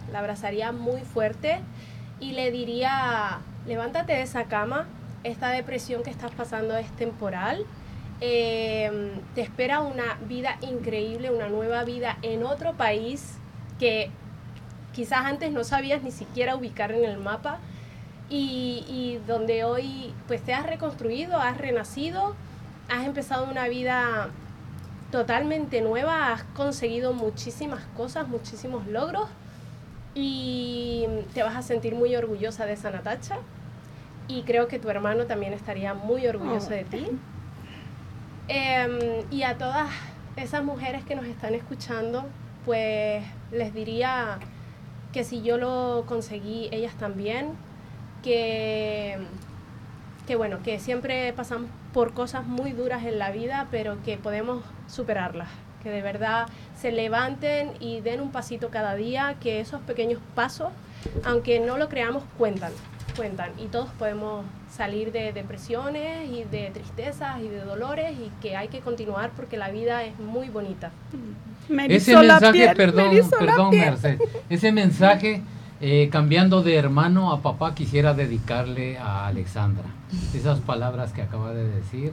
la abrazaría muy fuerte y le diría, levántate de esa cama, esta depresión que estás pasando es temporal, te espera una vida increíble, una nueva vida en otro país que quizás antes no sabías ni siquiera ubicar en el mapa y donde hoy pues te has reconstruido, has renacido, has empezado una vida totalmente nueva, has conseguido muchísimas cosas, muchísimos logros y te vas a sentir muy orgullosa de esa Natacha y creo que tu hermano también estaría muy orgulloso de ti. Y a todas esas mujeres que nos están escuchando, pues les diría que si yo lo conseguí, ellas también, que bueno, que siempre pasamos por cosas muy duras en la vida, pero que podemos superarlas, que de verdad se levanten y den un pasito cada día, que esos pequeños pasos, aunque no lo creamos, cuentan, y todos podemos salir de depresiones y de tristezas y de dolores y que hay que continuar porque la vida es muy bonita. Ese mensaje, perdón Merced, ese mensaje, cambiando de hermano a papá, quisiera dedicarle a Alexandra. Esas palabras que acaba de decir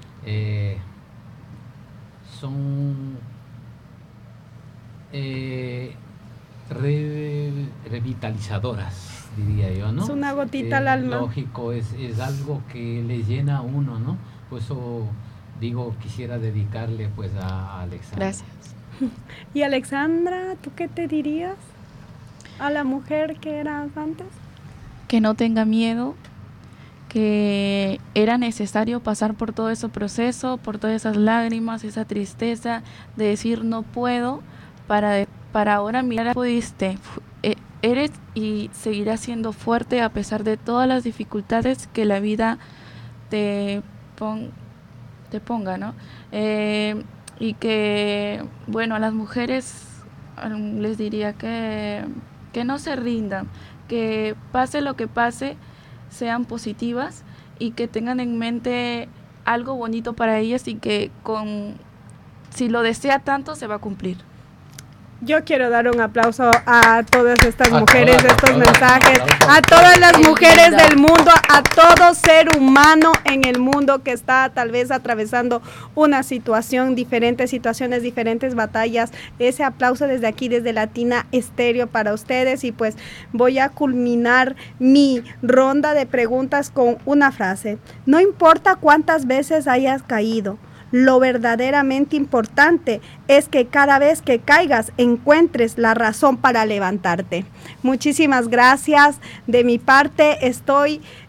son revitalizadoras, diría yo, ¿no? Es una gotita al alma. Lógico, es algo que le llena a uno, ¿no? Por eso digo, quisiera dedicarle pues a Alexandra. Gracias. Y Alexandra, ¿tú qué te dirías a la mujer que eras antes? Que no tenga miedo, que era necesario pasar por todo ese proceso, por todas esas lágrimas, esa tristeza de decir no puedo, para ahora mirar, pudiste, eres y seguirás siendo fuerte a pesar de todas las dificultades que la vida te ponga, ¿no? Y que, bueno, a las mujeres les diría que no se rindan, que pase lo que pase, sean positivas y que tengan en mente algo bonito para ellas y que si lo desea tanto se va a cumplir. Yo quiero dar un aplauso a todas estas mujeres, estos mensajes, a todas las mujeres del mundo, a todo ser humano en el mundo que está tal vez atravesando una situación, diferentes situaciones, diferentes batallas. Ese aplauso desde aquí, desde Latina Estéreo para ustedes. Y pues voy a culminar mi ronda de preguntas con una frase. No importa cuántas veces hayas caído, lo verdaderamente importante es que cada vez que caigas encuentres la razón para levantarte. Muchísimas gracias. De mi parte estoy